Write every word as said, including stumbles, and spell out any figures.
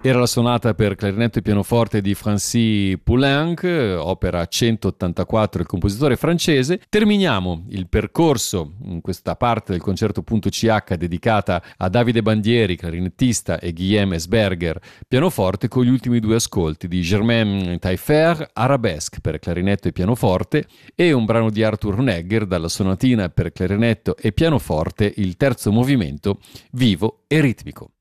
Era la sonata per clarinetto e pianoforte di Francis Poulenc, opera centottantaquattro del compositore francese. Terminiamo il percorso in questa parte del concerto punto C H dedicata a Davide Bandieri, clarinettista, e Guillaume Esberger, pianoforte, con gli ultimi due ascolti di Germain Taillefer, Arabesque per clarinetto e pianoforte, e un brano di Arthur Honegger dalla sonatina per clarinetto e pianoforte, il terzo movimento, vivo e ritmico.